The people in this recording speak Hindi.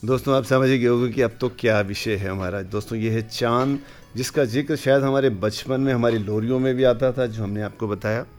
दोस्तों आप समझ ही गए होंगे कि अब तो क्या विषय है हमारा। दोस्तों ये है चाँद, जिसका जिक्र शायद हमारे बचपन में हमारी लोरियों में भी आता था, जो हमने आपको बताया।